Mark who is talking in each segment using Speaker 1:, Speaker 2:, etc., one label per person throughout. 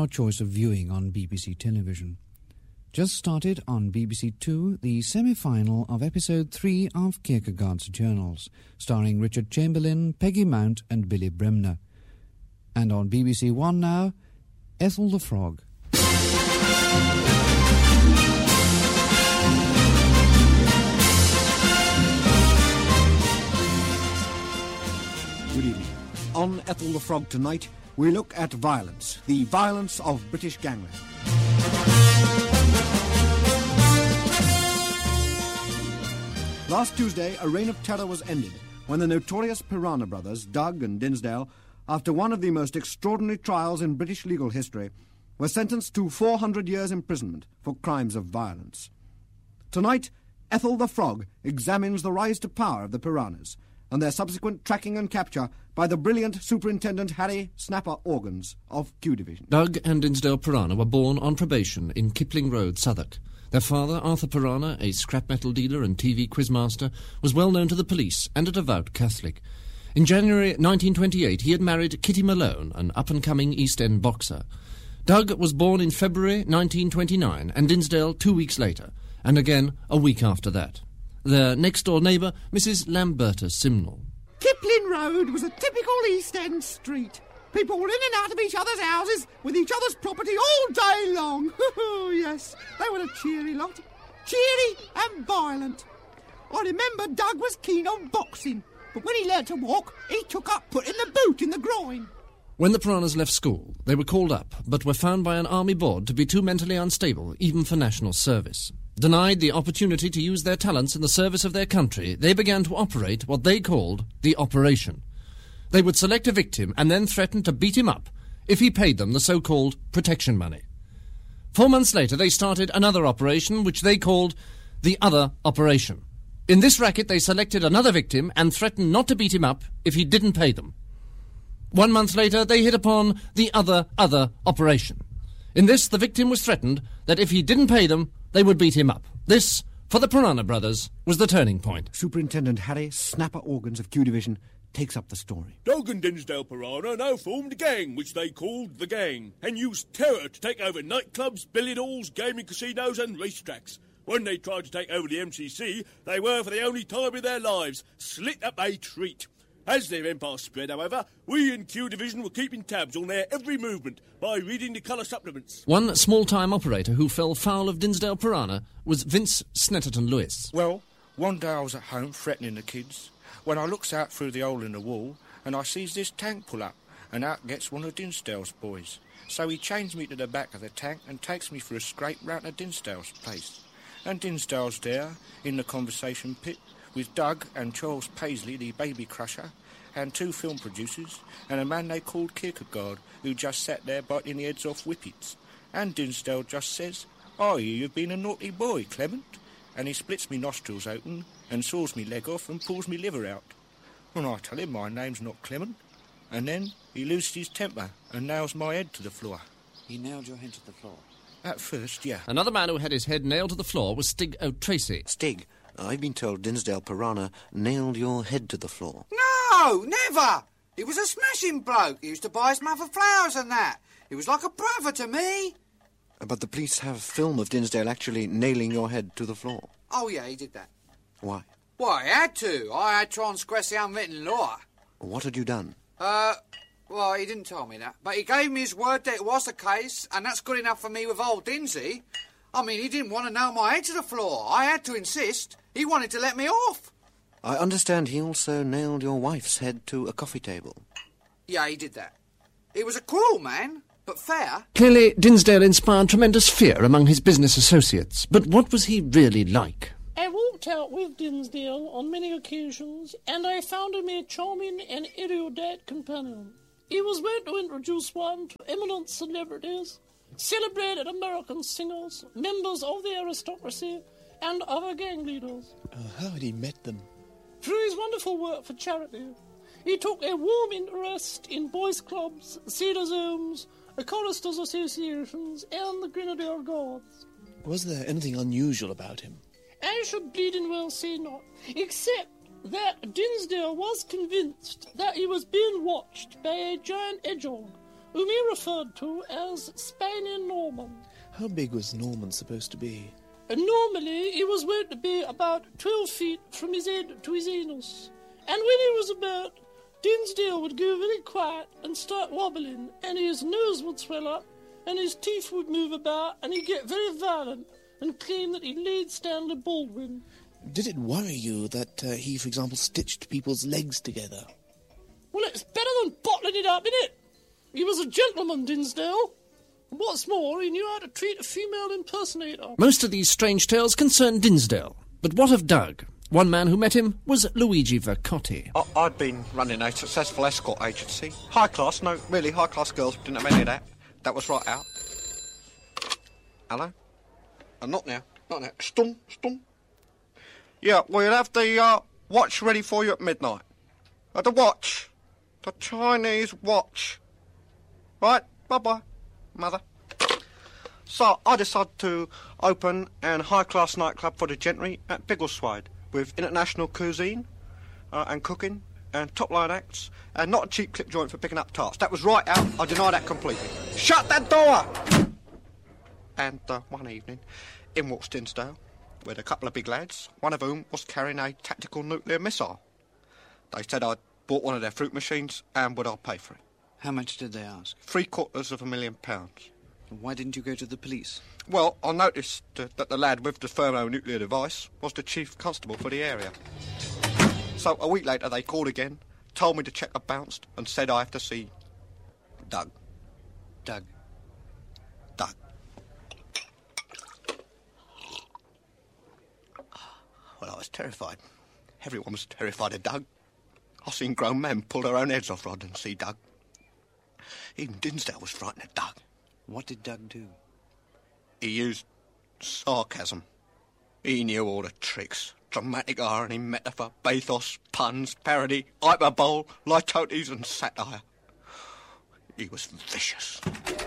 Speaker 1: our choice of viewing on BBC television. Just started on BBC Two the semi-final of episode 3 of Kierkegaard's Journals, starring Richard Chamberlain, Peggy Mount and Billy Bremner. And on BBC One now, Ethel the Frog.
Speaker 2: Good evening. On Ethel the Frog tonight, we look at violence, the violence of British gangland. Last Tuesday, a reign of terror was ended when the notorious Piranha brothers, Doug and Dinsdale, after one of the most extraordinary trials in British legal history, were sentenced to 400 years' imprisonment for crimes of violence. Tonight, Ethel the Frog examines the rise to power of the Piranhas and their subsequent tracking and capture by the brilliant Superintendent Harry Snapper Organs of Q Division.
Speaker 3: Doug and Dinsdale Piranha were born on probation in Kipling Road, Southwark. Their father, Arthur Piranha, a scrap metal dealer and TV quizmaster, was well known to the police and a devout Catholic. In January 1928, he had married Kitty Malone, an up-and-coming East End boxer. Doug was born in February 1929 and Dinsdale 2 weeks later, and again a week after that. Their next-door neighbour, Mrs. Lamberta Simnel.
Speaker 4: Kipling Road was a typical East End street. People were in and out of each other's houses with each other's property all day long. Oh, yes, they were a cheery lot. Cheery and violent. I remember Doug was keen on boxing, but when he learned to walk, he took up putting the boot in the groin.
Speaker 3: When the Piranhas left school, they were called up, but were found by an army board to be too mentally unstable, even for national service. Denied the opportunity to use their talents in the service of their country, they began to operate what they called the Operation. They would select a victim and then threaten to beat him up if he paid them the so-called protection money. 4 months later, they started another operation which they called the Other Operation. In this racket, they selected another victim and threatened not to beat him up if he didn't pay them. 1 month later, they hit upon the Other Operation. In this, the victim was threatened that if he didn't pay them, they would beat him up. This, for the Piranha brothers, was the turning point.
Speaker 2: Superintendent Harry Snapper Organs of Q Division takes up the story.
Speaker 5: Doug and Dinsdale Piranha now formed a gang, which they called The Gang, and used terror to take over nightclubs, billiard halls, gaming casinos and racetracks. When they tried to take over the MCC, they were, for the only time in their lives, slit up a treat. As their empire spread, however, we in Q Division were keeping tabs on their every movement by reading the colour supplements.
Speaker 3: One small-time operator who fell foul of Dinsdale Piranha was Vince Snetterton Lewis.
Speaker 6: Well, one day I was at home threatening the kids, when I looks out through the hole in the wall and I sees this tank pull up, and out gets one of Dinsdale's boys. So he chains me to the back of the tank and takes me for a scrape round to Dinsdale's place. And Dinsdale's there, in the conversation pit, with Doug and Charles Paisley, the baby crusher, and 2 film producers, and a man they called Kierkegaard, who just sat there biting the heads off whippets. And Dinsdale just says, "I hear you've been a naughty boy, Clement." And he splits me nostrils open and saws me leg off and pulls me liver out. And I tell him my name's not Clement. And then he loses his temper and nails my head to the floor.
Speaker 7: He nailed your head to the floor?
Speaker 6: At first, yeah.
Speaker 3: Another man who had his head nailed to the floor was Stig O'Tracy.
Speaker 7: Stig, I've been told Dinsdale Piranha nailed your head to the floor.
Speaker 8: No, never! He was a smashing bloke. He used to buy his mother flowers and that. He was like a brother to me.
Speaker 7: But the police have film of Dinsdale actually nailing your head to the floor.
Speaker 8: Oh, yeah, he did that.
Speaker 7: Why?
Speaker 8: Well, I had to. I had to transgress the unwritten law.
Speaker 7: What had you done?
Speaker 8: Well, he didn't tell me that. But he gave me his word that it was the case, and that's good enough for me with old Dinsey. I mean, he didn't want to nail my head to the floor. I had to insist. He wanted to let me off.
Speaker 7: I understand he also nailed your wife's head to a coffee table.
Speaker 8: Yeah, he did that. He was a cruel man, but fair.
Speaker 3: Clearly, Dinsdale inspired tremendous fear among his business associates. But what was he really like?
Speaker 9: I walked out with Dinsdale on many occasions, and I found him a charming and erudite companion. He was wont to introduce one to eminent celebrities, celebrated American singers, members of the aristocracy, and other gang leaders.
Speaker 10: How had he met them?
Speaker 9: Through his wonderful work for charity. He took a warm interest in boys' clubs, Cedars Homes, choristers' associations, and the Grenadier Guards.
Speaker 10: Was there anything unusual about him?
Speaker 9: I should bleeding well say not, except that Dinsdale was convinced that he was being watched by a giant hedgehog, whom he referred to as Spaniard Norman.
Speaker 10: How big was Norman supposed to be?
Speaker 9: And normally he was wont to be about 12 feet from his head to his anus. And when he was about, Dinsdale would go very quiet and start wobbling, and his nose would swell up, and his teeth would move about, and he'd get very violent and claim that he laid Stanley Baldwin.
Speaker 10: Did it worry you that he, for example, stitched people's legs together?
Speaker 9: Well, it's better than bottling it up, innit? He was a gentleman, Dinsdale. And what's more, he knew how to treat a female impersonator.
Speaker 3: Most of these strange tales concern Dinsdale. But what of Doug? One man who met him was Luigi Vercotti.
Speaker 7: I'd been running a successful escort agency. High class, no, really high class girls. Didn't have any of that. That was right out. Hello? Not now. Not now. Stum. Yeah, well, you'll have the watch ready for you at midnight. The watch. The Chinese watch. Right, bye-bye, mother. So I decided to open an high-class nightclub for the gentry at Biggleswade with international cuisine and cooking and top-line acts and not a cheap clip joint for picking up tarts. That was right out. I deny that completely. Shut that door! And one evening, in walks Dinsdale with a couple of big lads, one of whom was carrying a tactical nuclear missile. They said I'd bought one of their fruit machines and would I pay for it.
Speaker 1: How much did they ask?
Speaker 7: £750,000.
Speaker 1: Why didn't you go to the police?
Speaker 7: Well, I noticed that the lad with the thermonuclear device was the chief constable for the area. So a week later they called again, told me the cheque had bounced and said I have to see Doug.
Speaker 1: Doug.
Speaker 7: Well, I was terrified. Everyone was terrified of Doug. I've seen grown men pull their own heads off rather than see Doug. Even Dinsdale was frightened of Doug.
Speaker 1: What did Doug do?
Speaker 7: He used sarcasm. He knew all the tricks. Dramatic irony, metaphor, bathos, puns, parody, hyperbole, litotes and satire. He was vicious.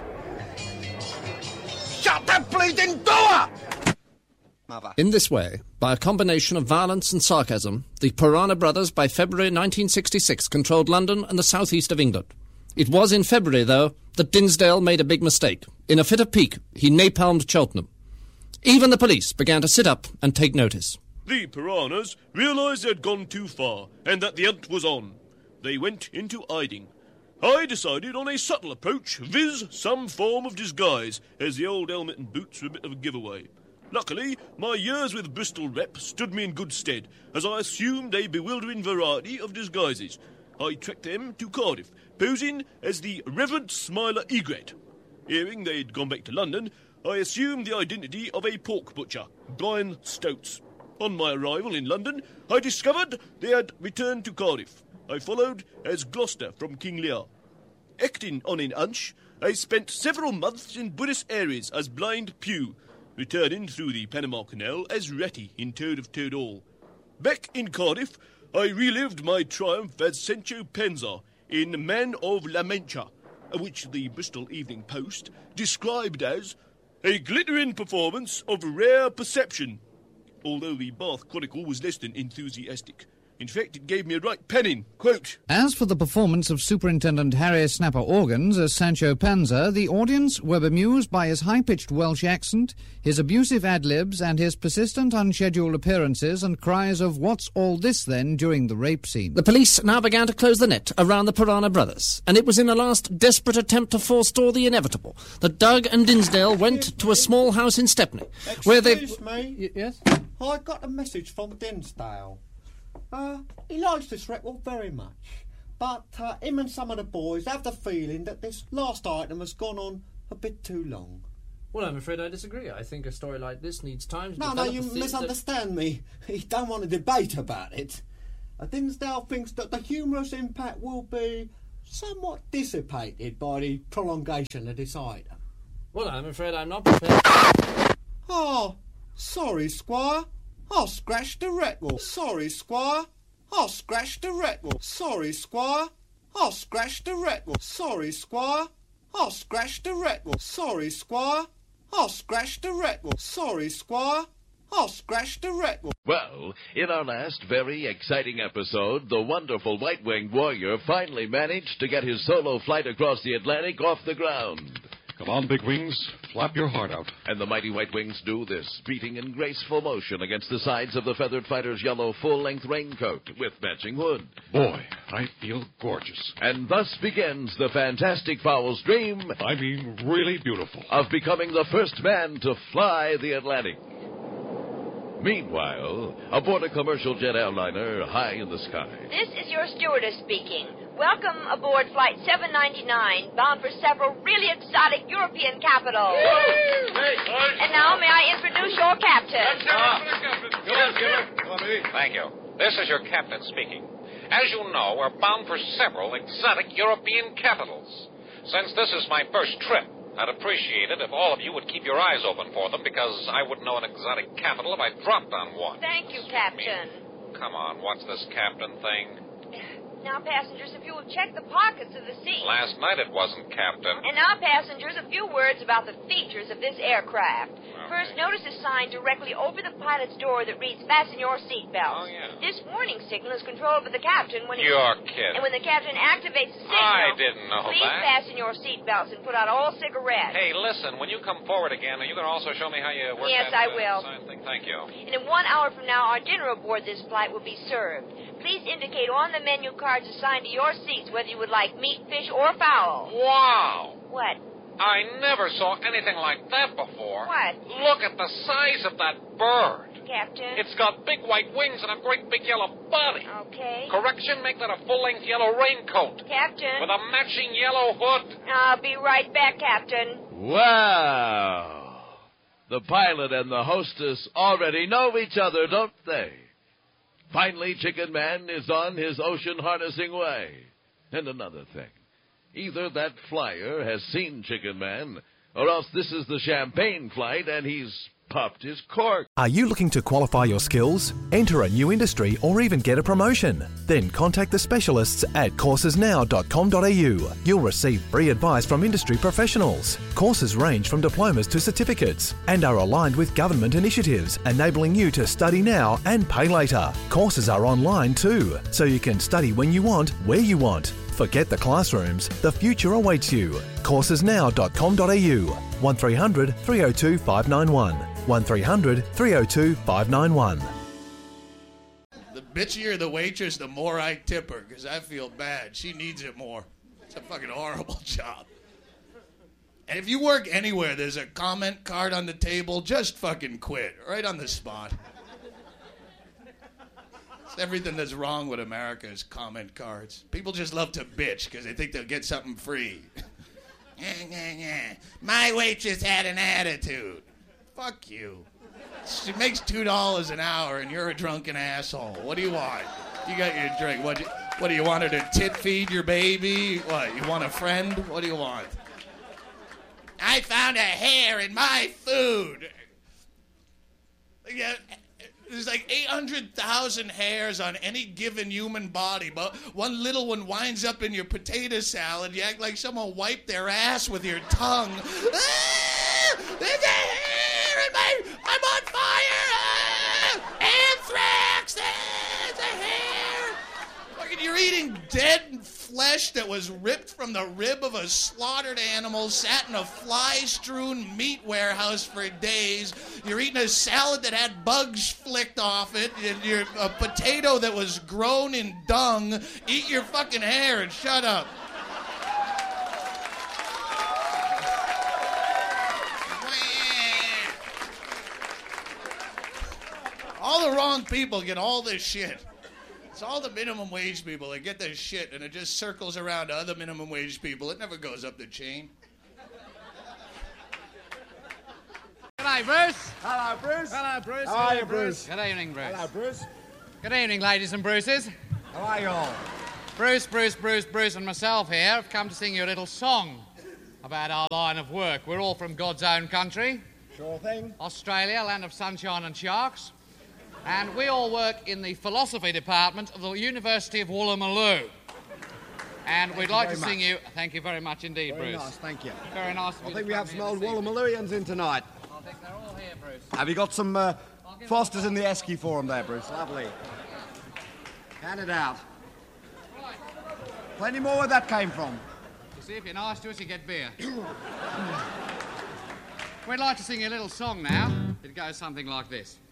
Speaker 7: Shut that bleeding door! Mother.
Speaker 3: In this way, by a combination of violence and sarcasm, the Piranha Brothers by February 1966 controlled London and the southeast of England. It was in February, though, that Dinsdale made a big mistake. In a fit of pique, he napalmed Cheltenham. Even the police began to sit up and take notice.
Speaker 5: The Piranhas realised they had gone too far, and that the hunt was on. They went into hiding. I decided on a subtle approach, viz. Some form of disguise, as the old helmet and boots were a bit of a giveaway. Luckily, my years with Bristol Rep stood me in good stead, as I assumed a bewildering variety of disguises. I trekked them to Cardiff, posing as the Reverend Smiler Egret. Hearing they'd gone back to London, I assumed the identity of a pork butcher, Brian Stoats. On my arrival in London, I discovered they had returned to Cardiff. I followed as Gloucester from King Lear. Acting on an hunch, I spent several months in Buenos Aires as Blind Pew, returning through the Panama Canal as Ratty in Toad of Toad Hall. Back in Cardiff, I relived my triumph as Sancho Panza in Man of La Mancha, which the Bristol Evening Post described as a glittering performance of rare perception, although the Bath Chronicle was less than enthusiastic. In fact, it gave me a right penning. Quote,
Speaker 1: As for the performance of Superintendent Harry Snapper Organs as Sancho Panza, the audience were bemused by his high-pitched Welsh accent, his abusive ad-libs, and his persistent unscheduled appearances and cries of "What's all this, then?" during the rape scene.
Speaker 3: The police now began to close the net around the Piranha Brothers, and it was in a last desperate attempt to forestall the inevitable that Doug and Dinsdale went to a small house in Stepney, where they...
Speaker 11: Excuse me?
Speaker 1: Yes?
Speaker 11: I got a message from Dinsdale. He likes this record very much, but him and some of the boys have the feeling that this last item has gone on a bit too long.
Speaker 3: Well, I'm afraid I disagree. I think a story like this needs time to
Speaker 11: No,
Speaker 3: develop
Speaker 11: you
Speaker 3: a theme
Speaker 11: misunderstand me. He don't want to debate about it. Dinsdale thinks that the humorous impact will be somewhat dissipated by the prolongation of this item.
Speaker 3: Well, I'm afraid I'm not prepared.
Speaker 11: Oh, sorry, Squire. I scratched the record. Sorry, Squire. I scratched the record. Sorry, Squire. I scratched the record. Sorry, Squire. I scratched the record. Sorry, Squire. I scratched the record. Sorry, Squire. I'll scratch the record.
Speaker 12: Well, in our last very exciting episode, the wonderful white-winged warrior finally managed to get his solo flight across the Atlantic off the ground.
Speaker 13: Come on, Big Wings. Flap your heart out.
Speaker 12: And the mighty White Wings do this, beating in graceful motion against the sides of the feathered fighter's yellow full-length raincoat with matching hood.
Speaker 13: Boy, I feel gorgeous.
Speaker 12: And thus begins the Fantastic Fowl's dream...
Speaker 13: I mean, really beautiful.
Speaker 12: ...of becoming the first man to fly the Atlantic. Meanwhile, aboard a commercial jet airliner high in the sky.
Speaker 14: This is your stewardess speaking. Welcome aboard Flight 799, bound for several really exotic European capitals. And now, may I introduce your captain?
Speaker 15: Thank you. This is your captain speaking. As you know, we're bound for several exotic European capitals. Since this is my first trip, I'd appreciate it if all of you would keep your eyes open for them, because I wouldn't know an exotic capital if I dropped on one.
Speaker 14: Thank you, Captain.
Speaker 15: Come on, what's this captain thing?
Speaker 14: Now, passengers, if you will check the pockets of the seat.
Speaker 15: Last night it wasn't, Captain.
Speaker 14: And now, passengers, a few words about the features of this aircraft. First, notice a sign directly over the pilot's door that reads, "Fasten your seatbelts."
Speaker 15: Oh, yeah.
Speaker 14: This warning signal is controlled by the captain when he...
Speaker 15: You're kidding.
Speaker 14: And when the captain activates the signal...
Speaker 15: I didn't know
Speaker 14: please
Speaker 15: that.
Speaker 14: fasten your seatbelts and put out all cigarettes.
Speaker 15: Hey, listen, when you come forward again, are you going to also show me how you work
Speaker 14: Yes,
Speaker 15: that
Speaker 14: I will.
Speaker 15: sign thing? Thank you.
Speaker 14: And in 1 hour from now, our dinner aboard this flight will be served. Please indicate on the menu cards assigned to your seats whether you would like meat, fish, or fowl.
Speaker 15: Wow!
Speaker 14: What?
Speaker 15: I never saw anything like that before.
Speaker 14: What?
Speaker 15: Look at the size of that bird.
Speaker 14: Captain?
Speaker 15: It's got big white wings and a great big yellow body.
Speaker 14: Okay.
Speaker 15: Correction, make that a full-length yellow raincoat.
Speaker 14: Captain?
Speaker 15: With a matching yellow hood.
Speaker 14: I'll be right back, Captain.
Speaker 12: Wow! The pilot and the hostess already know each other, don't they? Finally, Chicken Man is on his ocean harnessing way. And another thing. Either that flyer has seen Chicken Man, or else this is the champagne flight and he's popped his cork.
Speaker 16: Are you looking to qualify your skills, enter a new industry, or even get a promotion? Then contact the specialists at coursesnow.com.au. You'll receive free advice from industry professionals. Courses range from diplomas to certificates and are aligned with government initiatives, enabling you to study now and pay later. Courses are online too, so you can study when you want, where you want. Forget the classrooms. The future awaits you. Coursesnow.com.au. 1300 302 591. 1300 302 591.
Speaker 17: The bitchier the waitress, the more I tip her, because I feel bad. She needs it more. It's a fucking horrible job. And if you work anywhere, there's a comment card on the table, just fucking quit. Right on the spot. Everything that's wrong with America is comment cards. People just love to bitch because they think they'll get something free. My waitress had an attitude. Fuck you. She makes $2 an hour and you're a drunken asshole. What do you want? You got your drink. What do you want her to tit feed your baby? What, you want a friend? What do you want? I found a hair in my food. Yeah. There's like 800,000 hairs on any given human body, but one little one winds up in your potato salad. You act like someone wiped their ass with your tongue. Ah, there's a hair in my... I'm on fire! Ah, anthrax! There's a hair! Fucking, you're eating dead flesh that was ripped from the rib of a slaughtered animal, sat in a fly-strewn meat warehouse for days. You're eating a salad that had bugs flicked off it. You're a potato that was grown in dung. Eat your fucking hair and shut up. All the wrong people get all this shit. It's all the minimum wage people that get this shit, and it just circles around to other minimum wage people. It never goes up the chain.
Speaker 18: G'day, Bruce.
Speaker 19: Hello, Bruce.
Speaker 18: Hello, Bruce.
Speaker 19: How are you, Bruce?
Speaker 18: Good evening, Bruce.
Speaker 19: Hello, Bruce.
Speaker 18: Good evening, ladies and Bruces.
Speaker 19: How are you all?
Speaker 18: Bruce and myself here have come to sing you a little song about our line of work. We're all from God's own country.
Speaker 19: Sure thing.
Speaker 18: Australia, land of sunshine and sharks. And we all work in the philosophy department of the University of Woolloomooloo. And we'd like to sing you... Thank you very much indeed,
Speaker 19: Very
Speaker 18: Bruce.
Speaker 19: nice, thank you.
Speaker 18: Very nice of you.
Speaker 19: I think we have some old Woolloomoolooians in tonight.
Speaker 18: I think they're all here, Bruce.
Speaker 19: Have you got some Foster's in the esky for him there, Bruce. Lovely. Hand it out. Plenty more where that came from.
Speaker 18: You see, if you're nice to us, you get beer. We'd like to sing you a little song now. It goes something like this.